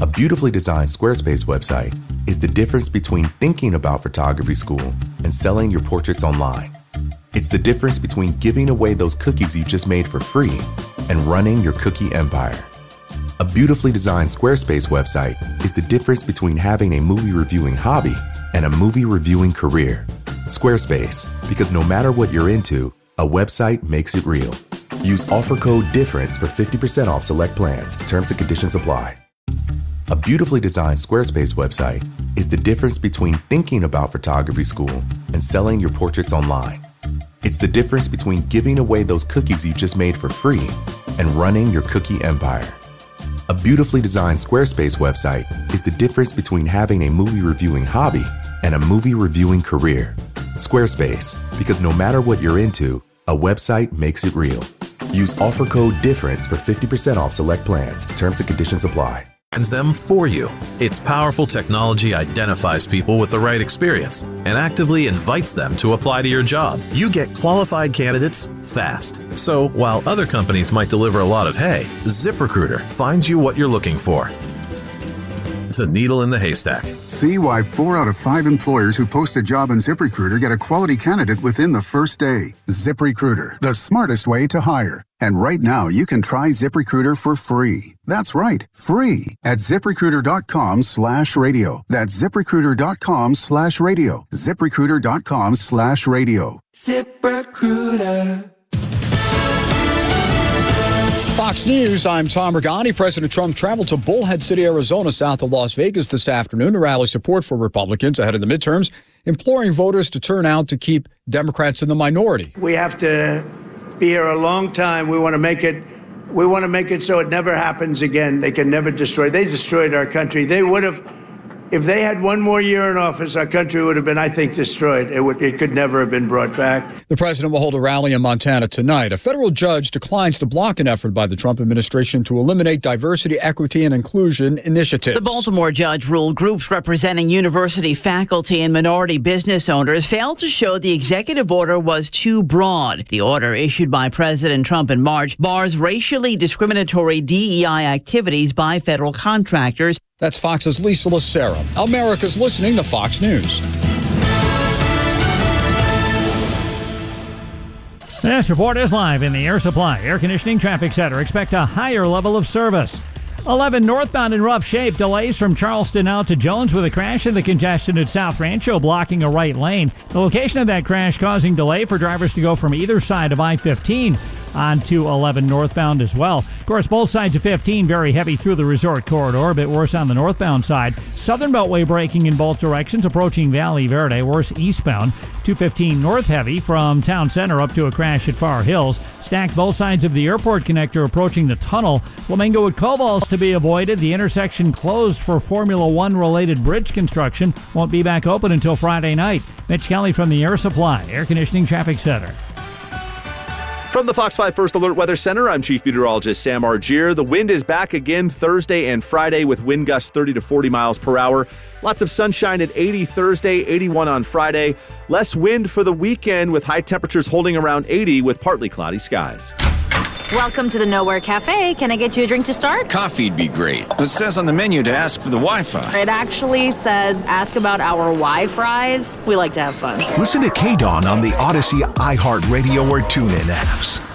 A beautifully designed Squarespace website is the difference between thinking about photography school and selling your portraits online. It's the difference between giving away those cookies you just made for free and running your cookie empire. A beautifully designed Squarespace website is the difference between having a movie reviewing hobby and a movie reviewing career. Squarespace, because no matter what you're into, a website makes it real. Use offer code DIFFERENCE for 50% off select plans. Terms and conditions apply. A beautifully designed Squarespace website is the difference between thinking about photography school and selling your portraits online. It's the difference between giving away those cookies you just made for free and running your cookie empire. A beautifully designed Squarespace website is the difference between having a movie reviewing hobby and a movie reviewing career. Squarespace, because no matter what you're into, a website makes it real. Use offer code DIFFERENCE for 50% off select plans. Terms and conditions apply. Them for you. Its powerful technology identifies people with the right experience and actively invites them to apply to your job. You get qualified candidates fast. So while other companies might deliver a lot of hay, ZipRecruiter finds you what you're looking for. The needle in the haystack. See why 4 out of 5 employers who post a job on ZipRecruiter get a quality candidate within the first day. ZipRecruiter, the smartest way to hire. And right now, you can try ZipRecruiter for free. That's right, free at ZipRecruiter.com/radio. That's ZipRecruiter.com/radio. ZipRecruiter.com/radio. ZipRecruiter. Fox News, I'm Tom Regani. President Trump traveled to Bullhead City, Arizona, south of Las Vegas this afternoon to rally support for Republicans ahead of the midterms, imploring voters to turn out to keep Democrats in the minority. We have to be here a long time. We want to make it so it never happens again. They can never destroy. They destroyed our country. They would have, if they had one more year in office, our country would have been, I think, destroyed. It could never have been brought back. The president will hold a rally in Montana tonight. A federal judge declines to block an effort by the Trump administration to eliminate diversity, equity, and inclusion initiatives. The Baltimore judge ruled groups representing university faculty and minority business owners failed to show the executive order was too broad. The order, issued by President Trump in March, bars racially discriminatory DEI activities by federal contractors. That's Fox's Lisa Lucero. America's listening to Fox News. This report is live in the Air Supply Air Conditioning Traffic Center. Expect a higher level of service. 11 northbound in rough shape. Delays from Charleston out to Jones with a crash in the congested South Rancho blocking a right lane. The location of that crash causing delay for drivers to go from either side of I-15 onto 11 northbound as well. Of course, both sides of 15 very heavy through the resort corridor, a bit worse on the northbound side. Southern Beltway braking in both directions approaching Valley Verde, worse eastbound. 215 north heavy from Town Center up to a crash at Far Hills. Stacked both sides of the airport connector approaching the tunnel. Flamingo at Cobal's to be avoided. The intersection closed for Formula One related bridge construction. Won't be back open until Friday night. Mitch Kelly from the Air Supply Air Conditioning Traffic Center. From the Fox 5 First Alert Weather Center, I'm Chief Meteorologist Sam Argier. The wind is back again Thursday and Friday with wind gusts 30 to 40 miles per hour. Lots of sunshine at 80 Thursday, 81 on Friday. Less wind for the weekend with high temperatures holding around 80 with partly cloudy skies. Welcome to the Nowhere Cafe. Can I get you a drink to start? Coffee'd be great. It says on the menu to ask for the Wi-Fi. It actually says ask about our Wi-Fries. We like to have fun. Listen to KDAWN on the Odyssey, iHeartRadio, or TuneIn apps.